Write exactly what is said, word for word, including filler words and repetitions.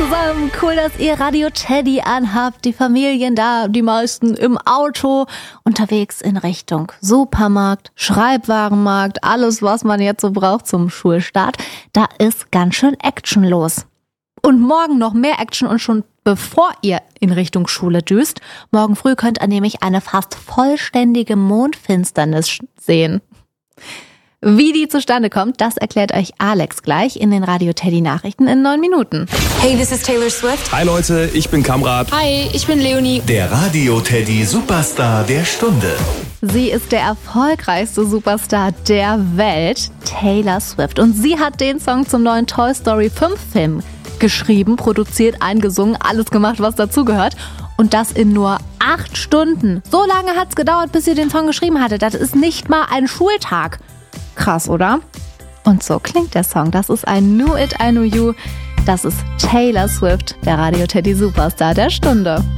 zusammen, cool, dass ihr Radio Teddy anhabt, die Familien da, die meisten im Auto, unterwegs in Richtung Supermarkt, Schreibwarenmarkt, alles, was man jetzt so braucht zum Schulstart. Da ist ganz schön Action los. Und morgen noch mehr Action und schon bevor ihr in Richtung Schule düst, morgen früh könnt ihr nämlich eine fast vollständige Mondfinsternis sehen. Wie die zustande kommt, das erklärt euch Alex gleich in den Radio Teddy Nachrichten in neun Minuten. Hey, this is Taylor Swift. Hi Leute, ich bin Kamrat. Hi, ich bin Leonie. Der Radio Teddy Superstar der Stunde. Sie ist der erfolgreichste Superstar der Welt, Taylor Swift. Und sie hat den Song zum neuen Toy Story fünf Film geschrieben, produziert, eingesungen, alles gemacht, was dazugehört. Und das in nur acht Stunden. So lange hat's gedauert, bis sie den Song geschrieben hatte. Das ist nicht mal ein Schultag. Krass, oder? Und so klingt der Song. Das ist ein Knew It, I Knew You. Das ist Taylor Swift, der Radio Teddy Superstar der Stunde.